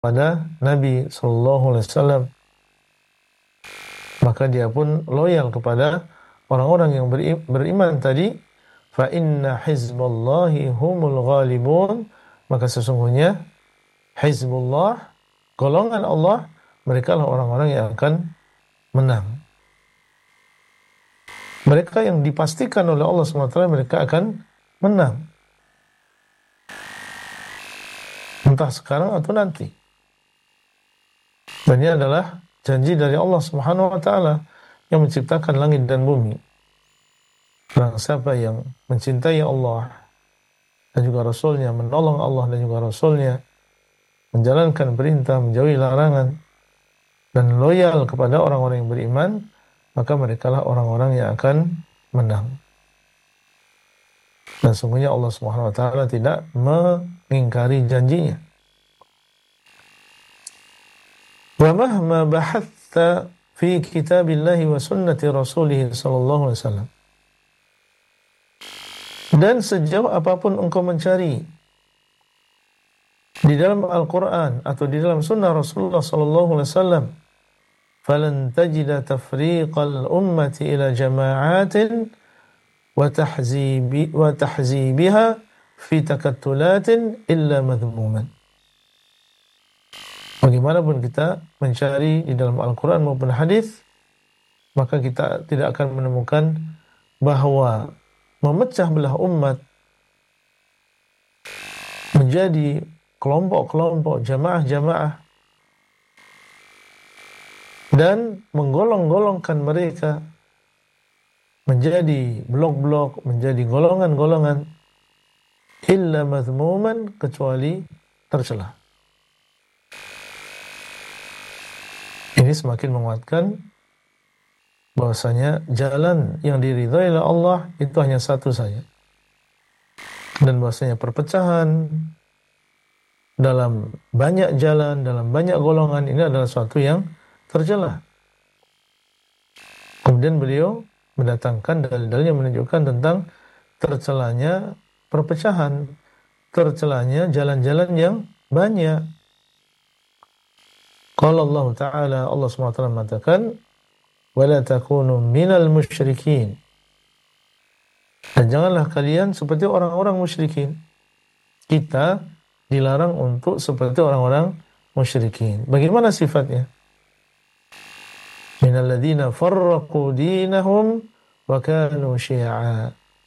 pada Nabi Sallallahu Alaihi Wasallam, maka dia pun loyal kepada orang-orang yang beriman tadi. Fa inna hizballahi humul ghalibun, maka sesungguhnya hizbullah, golongan Allah, mereka lah orang-orang yang akan menang. Mereka yang dipastikan oleh Allah SWT mereka akan menang, entah sekarang atau nanti. Dan ini adalah janji dari Allah Subhanahu wa taala yang menciptakan langit dan bumi. Barang siapa yang mencintai Allah dan juga Rasulnya, menolong Allah dan juga Rasulnya, menjalankan perintah, menjauhi larangan, dan loyal kepada orang-orang yang beriman, maka merekalah orang-orang yang akan menang. Dan sungguhnya Allah Subhanahu wa taala tidak mengingkari janjinya. Wa mahma bahatta fi kitabillahi wa sunnati rasulih sallallahu alaihi wasallam. Dan sejauh apapun engkau mencari di dalam Al-Quran atau di dalam sunnah Rasulullah sallallahu alaihi wasallam, falan tajida tafriqal ummati ila jama'atin wa tahzibiha fi takattulatin illa madhmuman. Bagaimanapun kita mencari di dalam Al-Quran maupun hadis, maka kita tidak akan menemukan bahwa memecah belah umat menjadi kelompok-kelompok, jamaah-jamaah, dan menggolong-golongkan mereka menjadi blok-blok, menjadi golongan-golongan, illa madhmuman, kecuali tercela. Ini semakin menguatkan bahwasanya jalan yang diridhai oleh Allah itu hanya satu saja, dan bahwasanya perpecahan dalam banyak jalan, dalam banyak golongan, ini adalah suatu yang tercela. Kemudian beliau mendatangkan dalil-dalil yang menunjukkan tentang tercelanya perpecahan, tercelanya jalan-jalan yang banyak. Qala Allah Ta'ala, Allah SWT mengatakan, وَلَا تَكُونُوا مِنَ الْمُشْرِكِينَ, dan janganlah kalian seperti orang-orang musyrikin. Kita dilarang untuk seperti orang-orang musyrikin. Bagaimana sifatnya? مِنَ الَّذِينَ فَرَّقُوا دِينَهُمْ وَكَانُوا شِيَعًا,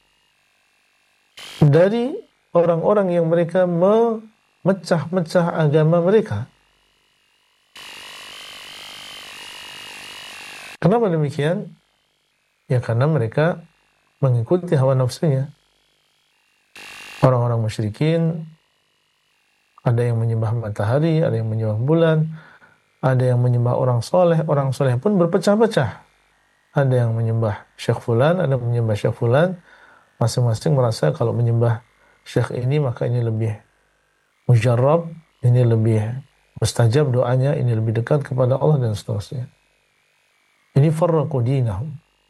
dari orang-orang yang mereka memecah-mecah agama mereka. Kenapa demikian? Ya karena mereka mengikuti hawa nafsunya. Orang-orang musyrikin, ada yang menyembah matahari, ada yang menyembah bulan, ada yang menyembah orang soleh pun berpecah-pecah. Ada yang menyembah syekh fulan, ada yang menyembah syekh fulan. Masing-masing merasa kalau menyembah syekh ini maka ini lebih mujarrab, ini lebih mustajab doanya, ini lebih dekat kepada Allah, dan seterusnya. Ini farraqu dinahum,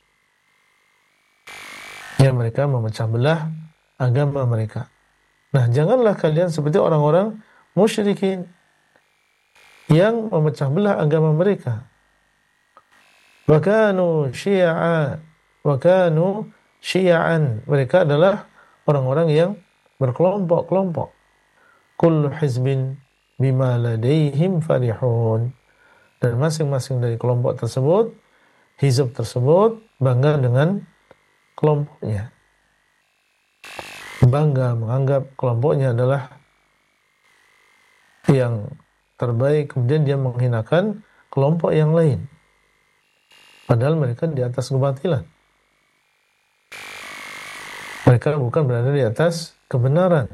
ya, mereka memecah belah agama mereka. Nah, janganlah kalian seperti orang-orang musyrikin yang memecah belah agama mereka. Wa kanu syi'a, wa kanu syi'an, mereka adalah orang-orang yang berkelompok-kelompok. Kullu hizbin bima ladaihim farihun, dan masing-masing dari kelompok tersebut, hizb tersebut, bangga dengan kelompoknya. Bangga menganggap kelompoknya adalah yang terbaik, kemudian dia menghinakan kelompok yang lain. Padahal mereka di atas kebatilan. Mereka bukan berada di atas kebenaran.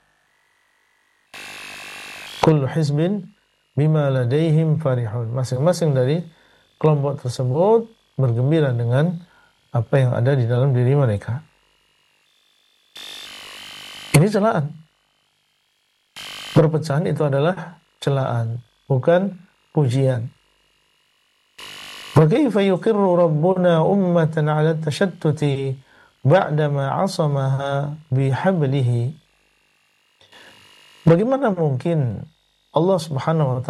Kullu hizbin bima ladaihim farihun, masing-masing dari kelompok tersebut bergembira dengan apa yang ada di dalam diri mereka. Ini celaan. Perpecahan itu adalah celaan, bukan pujian. Wa kaifa yuqirru rabbuna ummatan 'ala tashattuti ba'dama 'asamaha bihablihi. Bagaimana mungkin Allah Subhanahu wa